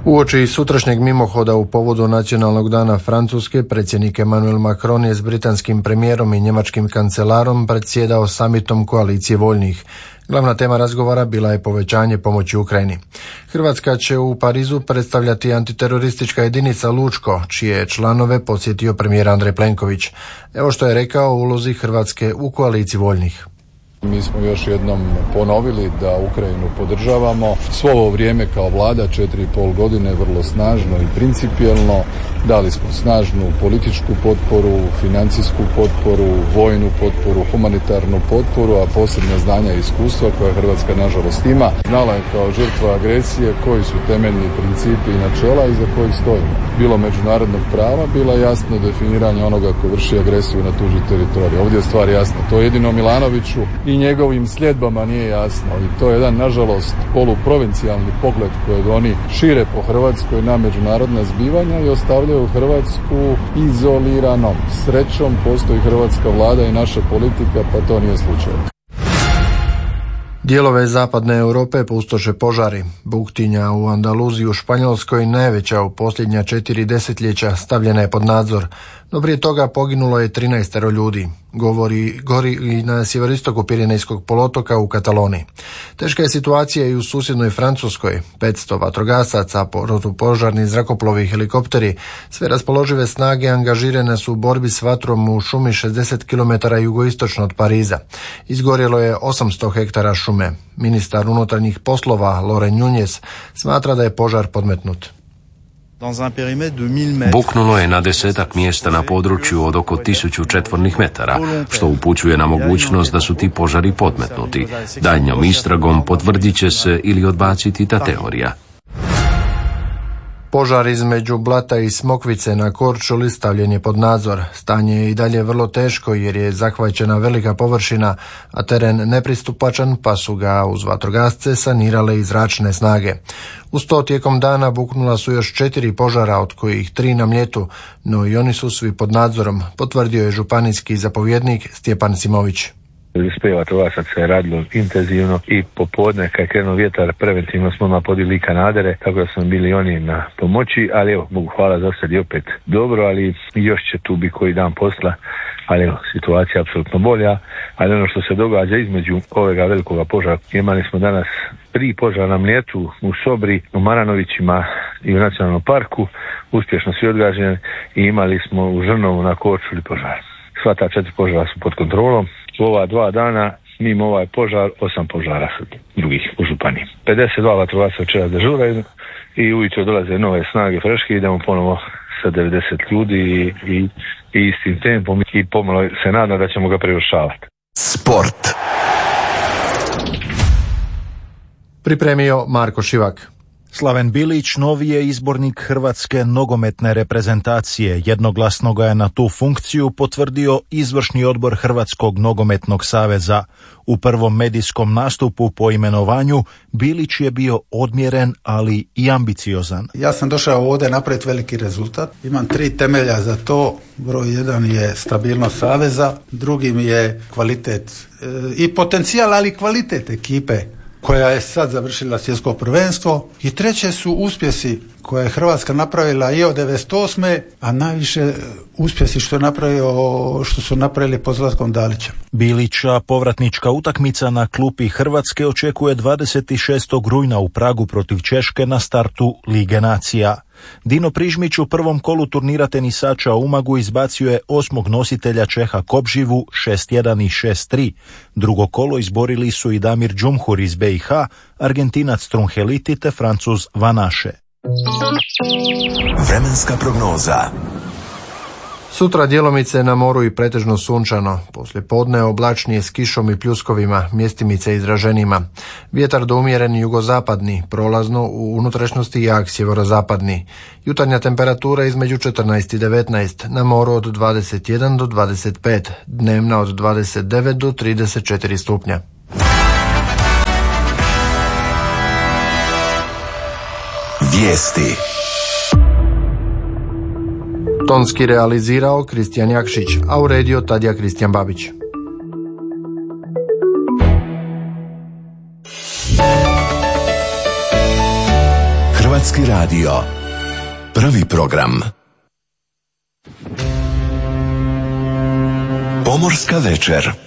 Uoči sutrašnjeg mimohoda u povodu Nacionalnog dana Francuske, predsjednik Emmanuel Macron je s britanskim premijerom i njemačkim kancelarom predsjedao samitom koalicije voljnih. Glavna tema razgovora bila je povećanje pomoći Ukrajini. Hrvatska će u Parizu predstavljati antiteroristička jedinica Lučko, čije je članove posjetio premijer Andrej Plenković. Evo što je rekao o ulozi Hrvatske u koaliciji voljnih. Mi smo još jednom ponovili da Ukrajinu podržavamo. Svo ovo vrijeme kao vlada, 4,5 godine, vrlo snažno i principijelno. Dali smo snažnu političku potporu, financijsku potporu, vojnu potporu, humanitarnu potporu, a posebno znanja i iskustva koja Hrvatska nažalost ima. Znala je kao žrtva agresije koji su temeljni principi i načela iza kojih stojimo. Bilo međunarodnog prava, bilo jasno definiranje onoga ko vrši agresiju na tuđi teritorij. Ovdje je stvar jasna. To jedino Milanoviću i njegovim sljedbama nije jasno. I to je jedan, nažalost, poluprovincijalni pogled kojeg oni šire po Hrvatskoj na međunarodna zbivanja i ostavljaju Hrvatsku izoliranom. Srećom postoji hrvatska vlada i naša politika, pa to nije slučaj. Dijelove zapadne Europe pustoše požari. Buktinja u Andaluziji u Španjolskoj, najveća u posljednja 4 desetljeća, stavljena je pod nadzor. No prije toga poginulo je 13 ljudi. Gori i na sjeveroistoku Pirinejskog poluotoka u Kataloniji. Teška je situacija i u susjednoj Francuskoj. 500 vatrogasaca, protupožarni zrakoplovi i helikopteri, sve raspoložive snage angažirane su u borbi s vatrom u šumi 60 km jugoistočno od Pariza. Izgorjelo je 800 hektara šume. Ministar unutarnjih poslova Loren Nunez smatra da je požar podmetnut. Buknulo je na 10-ak mjesta na području od oko 1000 četvornih metara, što upućuje na mogućnost da su ti požari podmetnuti. Daljnjom istragom potvrdit će se ili odbaciti ta teorija. Požar između Blata i Smokvice na Korčuli stavljen je pod nadzor. Stanje je i dalje vrlo teško jer je zahvaćena velika površina, a teren nepristupačan, pa su ga uz vatrogasce sanirale i zračne snage. Uz to tijekom dana buknula su još 4 požara, od kojih 3 na Mljetu, no i oni su svi pod nadzorom, potvrdio je županijski zapovjednik Stjepan Simović. Uspjeva vatrogasaca je radilo intenzivno i popodne kad je krenuo vjetar preventivno smo odmah podigli kanadere, tako da smo bili oni na pomoći, ali evo, Bogu hvala, za sad je opet dobro, ali još će tu biti koji dan posla, ali evo, situacija je apsolutno bolja, ali ono što se događa između ovega velikoga požara, imali smo danas 3 požara na Mljetu, u Sobri, u Maranovićima i u Nacionalnom parku, uspješno svi odgaženi, i imali smo u Žrnovu na Korčuli požar. Sva ta 4 požara su pod kontrolom. U ova 2 dana, mimo ovaj požar, 8 požara su drugih u županiji. 52 vatrogasca večeras dežuraju i ujutro dolaze nove snage freške, idemo ponovo sa 90 ljudi i istim tempom i pomalo se nadam da ćemo ga prevršavati. Sport. Pripremio Marko Šivak. Slaven Bilić novi je izbornik hrvatske nogometne reprezentacije. Jednoglasno ga je na tu funkciju potvrdio izvršni odbor Hrvatskog nogometnog saveza. U prvom medijskom nastupu po imenovanju Bilić je bio odmjeren, ali i ambiciozan. Ja sam došao ovdje napraviti veliki rezultat. Imam 3 temelja za to. Broj 1 je stabilnost saveza, drugi mi je kvalitet i potencijal, ali kvalitet ekipe koja je sad završila svjetsko prvenstvo, i treće su uspjesi koje je Hrvatska napravila i od 98. a najviše uspjesi što su napravili pod Zlatkom Dalićem. Bilića povratnička utakmica na klupi Hrvatske očekuje 26. rujna u Pragu protiv Češke na startu Lige nacija. Dino Prižmić u prvom kolu turnira tenisača u Umagu izbacio je 8. nositelja Čeha Kobživu 6-1 i 6-3. Drugo kolo izborili su i Damir Džumhur iz BiH, Argentinac Trunheliti te Francuz Vanaše. Vremenska prognoza. Sutra djelomice na moru i pretežno sunčano. Poslije podne oblačnije s kišom i pljuskovima, mjestimice izraženima. Vjetar do umjeren jugozapadni, prolazno u unutrašnjosti jak sjeverozapadni. Jutarnja temperatura između 14 i 19, na moru od 21 do 25, dnevna od 29 do 34 stupnja. Vijesti. Tonski realizirao Kristijan Jakšić, a uredio Tadija Kristijan Babić. Hrvatski radio. Prvi program. Pomorska večer.